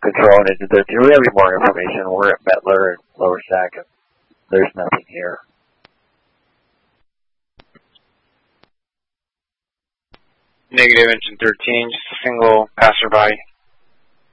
control. And do we have any more information? We're at Mettler and Lower Sac, and there's nothing here. Negative, engine 13, just a single passerby